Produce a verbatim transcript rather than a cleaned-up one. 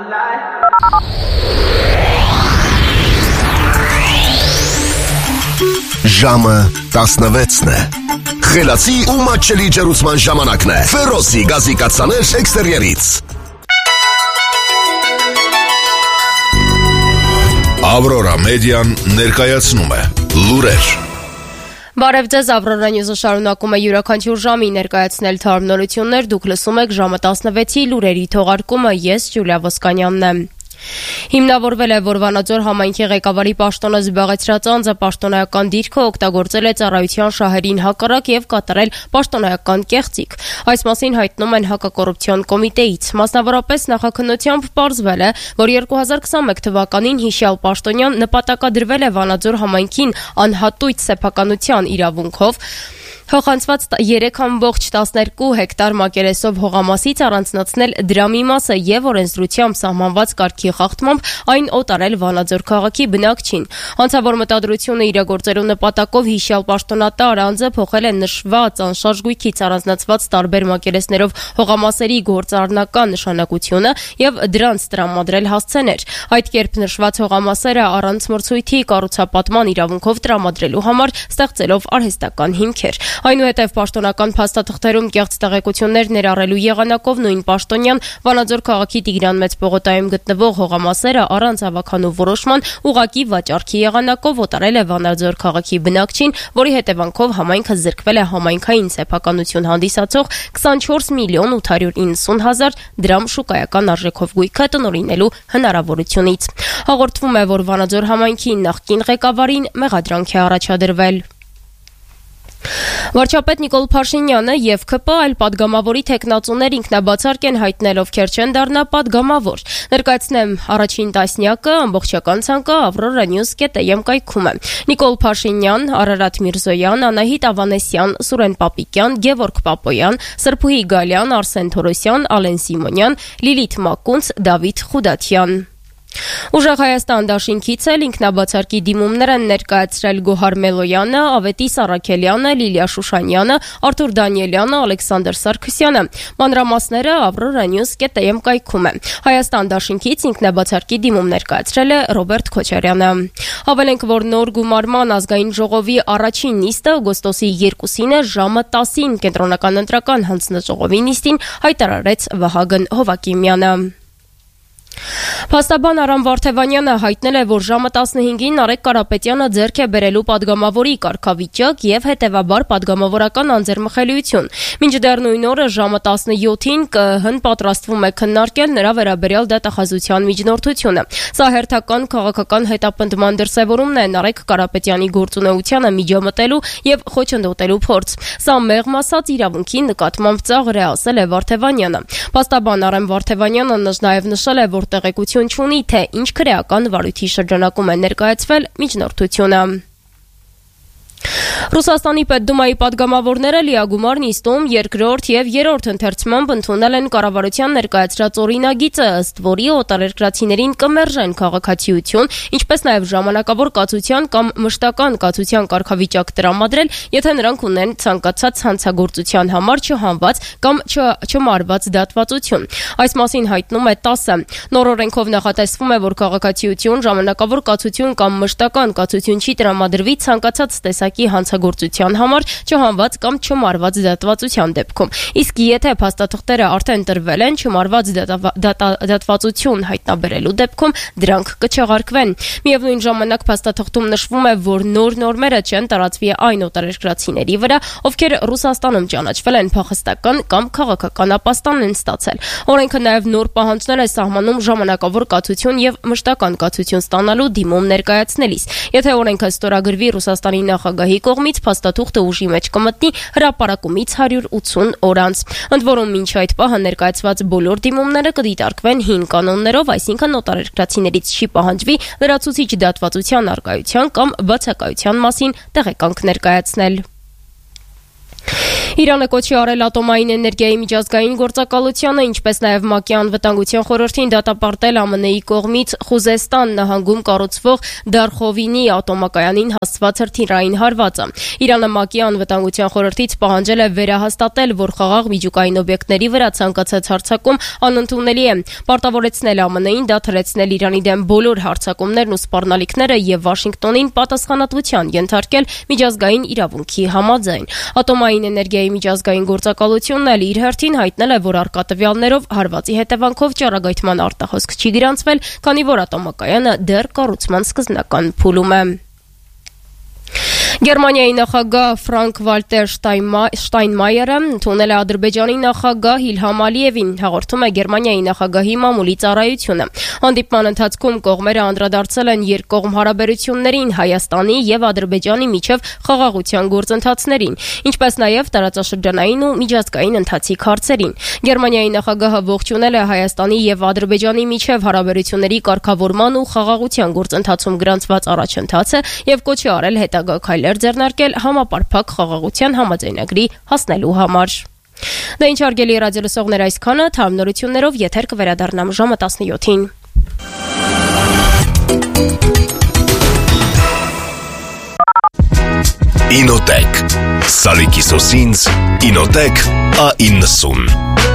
Ժամը տասնվեցն է։ Խելացի ու մատչելի ջերուցման ժամանակն է։ Ֆերոսի գազի կաթսաներ էքստերիերից։ Ավրորա մեդիան ներկայացնում է լուրեր։ Բարև ձեզ, Ավրորա Նյուզը շարունակում է յուրաքանչյուր ժամի ներկայացնել թարմ նորություններ, դուք լսում եք ժամը տասնվեցի լուրերի թողարկումը, ես Ջուլիա Ոսկանյանն եմ։ Հիմնավորվել է, որ Վանաձոր համայնքի ղեկավարի պաշտոնը զբաղեցրած անձը պաշտոնայական դիրքը օգտագործել է ծառայության շահերին հակառակ եւ կատարել պաշտոնայական կեղծիք։ Այս մասին հայտնում են հակակոռուպցիոն կոմիտեից։ Մասնավորապես նախաքննությամբ պարզվել է, որ երկու հազար քսաներեք թվականին հիշյալ պաշտոնյան նպատակադրվել է Վանաձոր համայնքին անհատույց սեփականության իրավունքով հոխանցված երեք ամբողջ տասներկու հեկտար մակերեսով հողամասից առանձնացնել դրա մի մասը եւ օրենսդրությամբ սահմանված կարգի խախտմամբ այն օտարել Վանաձոր քաղաքի բնակչին։ Հանցավոր մտադրությունը իրագործելու նպատակով հիշյալ պաշտոնատար անձը փոխել է նշված անշարժ գույքից առանձնացված տարբեր մակերեսներով հողամասերի գործառնական նշանակությունը եւ դրանց տրամադրել հասցեներ։ Այդ կերպ նշված հողամասերը առանց մրցույթի կառուցապատման իրավունքով տրամադրելու համար ստեղծելով արհեստական հիմքեր։ Այնուհետև պաշտոնական փաստաթղթերում կեղծ տեղեկություններ ներառելու եղանակով նույն պաշտոնյան Վանաձոր քաղաքի Տիգրան Մեծ պողոտայում գտնվող հողամասերը առանց ավականու որոշման ուղղակի վաճառքի եղանակով օտարել է Վանաձոր քաղաքի բնակչին, որի հետևանքով համայնքը զրկվել է համայնքային սեփականություն հանդիսացող քսանչորս միլիոն ութ հարյուր իննսուն հազար դրամ շուկայական արժեքով գույքը տնօրինելու հնարավորությունից։ Հաղորդվում է, որ Վանաձոր համայնքի նախկին ղեկավարին մեղադրանք է առաջադրվել։ Վարչապետ Նիկոլ Փաշինյանը եւ ՔՊ այլ падգամավորի թեկնածուներ ինքնաբացարկ են հայտնել, ովքեր չեն դառնա падգամավոր։ Ներկայացնեմ առաջին տասնյակը, ամբողջական ցանկը Ավրորա նյուզ կետ am կայքում է։ Նիկոլ Փաշինյան, Արարատ Միրզոյան, Անահիտ Ավանեսյան, Սուրեն Պապիկյան, Գևորգ Պապոյան, Սրփուհի Գալյան, Արսեն Թորոսյան, Ալեն Սիմոնյան, Լիլիթ Մակունց, Դավիթ Խուդատյան։ Ուժեղ Հայաստան դաշինքից էլ ինքնաբացարկի դիմումներ են ներկայացրել Գոհար Մելոյանը, Ավետիս Արաքելյանը, Լիլիա Շուշանյանը, Արթուր Դանիելյանը, Ալեքսանդր Սարգսյանը։ Մանրամասները Ավրորա նյուզ կետ am կայքում է։ Հայաստան դաշինքից ինքնաբացարկի դիմում ներկայացրել է Ռոբերտ Քոչարյանը։ Հավելենք, որ նոր գումարման ազգային ժողովի առաջին նիստը օգոստոսի երկուսին է ժամը տասին կենտրոնական ընտրական հանձնաժողովի նիստին հայտարարեց Վահագն Հովակիմյանը։ Փաստաբան Արամ Վարդևանյանը հայտնել է, որ ժամը տասնհինգին Նարեկ Կարապետյանը ձեռք է բերելու падգամավորի կարգավիճակ եւ հետեւաբար падգամավորական անձեռմխելիություն։ Մինչդեռ նույն օրը ժամը տասնյոթին ԿԸՀ-ն պատրաստվում է քննարկել նրա վերաբերյալ դատախազության միջնորդությունը։ Սա հերթական քաղաքական հետապնդման դրսևորումն է Նարեկ Կարապետյանի գործունեությանը միջամտելու եւ խոչընդոտելու փորձ։ Սա մեղմ ասած իրավունքի նկատմամբ ծաղր է, ասել է Վարդևանյանը։ Փաստաբան Արամ Վարդևանյանը նաեւ նշել է, որ տեղեկություն չունի, թե ինչ քրեական վարույթի շրջանակում է ներկայացվել միջնորդությունը։ Ռուսաստանի Պետդումայի падգամավորները լիագումար նիստում երկրորդ եւ երրորդ ընթերցմամբ ընդունել են կառավարության ներկայացրած օրինագիծը, ըստ որի օտարերկրացիներին կմերժեն քաղաքացիություն, ինչպես նաեւ ժամանակավոր կացության կամ մշտական կացության կարգավիճակ տրամադրել, եթե նրանք ունեն ցանկացած հանցագործության համար չհանված կամ չմարված դատվածություն։ Այս մասին հայտնում է տասը։ Նոր օրենքով նախատեսվում է, որ քաղաքացիություն, ժամանակավոր կացություն կամ մշտական կացություն չի տրամադրվի ցանկացած տեսակի հանցագործության համար չհանված կամ չմարված դատվածության դեպքում։ Իսկ եթե փաստաթղթերը արդեն տրվել են, չմարված դատվածություն հայտնաբերելու դեպքում դրանք կչեղարկվեն։ Միևնույն ժամանակ փաստաթղթում նշվում է, որ նոր նորմերը չեն տարածվի այն օտարերկրացիների վրա, ովքեր Ռուսաստանում ճանաչվել են փախստական կամ քաղաքական ապաստան են ստացել։ Օրենքը նաև նոր պահանջներ է սահմանում ժամանակավոր կացություն եւ մշտական կացություն ստանալու դիմում ներկայացնելիս։ Եթե օրենքը ստորագրվի Ռուսաստանի նախագահի կողմից, փաստաթուղթը ուժի մեջ կմտնի հրապարակումից հարյուր ութսուն օր անց։ Ընդ որում, մինչ այդ պահը ներկայացված բոլոր դիմումները կդիտարկվեն հին կանոններով, այսինքն օտարերկրացիներից չի պահանջվի լրացուցիչ դատվածության առկայության կամ բացակայության մասին տեղեկանք ներկայացնել։ Իրանը կոչի արել ատոմային էներգիայի միջազգային գործակալությանը, ինչպես նաև ՄԱԿ-ի անվտանգության խորհրդին դատապարտել ԱՄՆ-ի կողմից Խուզեստան նահանգում կառուցվող Դարխովինի ատոմակայանին հասցված հրթիռային հարվածը։ Իրանը ՄԱԿ-ի անվտանգության խորհրդից պահանջել է վերահաստատել, որ խաղաղ միջուկային օբյեկտների վրա ցանկացած հարձակում անընդունելի է, պարտավորեցնել ԱՄՆ-ին դադարեցնել Իրանի դեմ բոլոր հարձակումներն ու սպառնալիքները եւ Վաշինգտոնին պատասխանատվության ենթարկել միջազգային իրավունքի համաձայն։ Ատոմային էներգիայի միջազգային գործակալությունն էլ իր հերթին հայտնել է, որ առկա տվյալներով հարվածի հետևանքով ճառագայթման արտահոսք չի գրանցվել, քանի որ ատոմակայանը դեռ կառուցման սկզբնական փուլում է։ Գերմանիայի նախագահ Ֆրանկ Վալտեր Շտայնմայերը ընդունել է Ադրբեջանի նախագահ Իլհամ Ալիևին, հաղորդում է Գերմանիայի նախագահի մամուլի ծառայությունը։ Հանդիպման ընթացքում կողմերը անդրադարձել են երկկողմ հարաբերություններին, Հայաստանի եւ Ադրբեջանի միջև խաղաղության գործընթացներին, ինչպես նաեւ տարածաշրջանային ու միջազգային ընթացիկ հարցերին։ Գերմանիայի նախագահը ողջունել է Հայաստանի եւ Ադրբեջանի միջև հարաբերությունների կարգավորման ու խաղաղության գործընթացում գրանցված առաջընթացը եւ կոչի արել հետագա քայլեր ձեռնարկել համապարփակ խաղաղության համաձայնագրի հասնելու համար։ Դա ինչ արգելի ռադիոլսողներ, այսքանը թարմնորություններով եթեր կվերադառնամ ժամը տասնյոթին։ Ինոտեք Սալիկի սոսինց Ինոտեք A իննսուն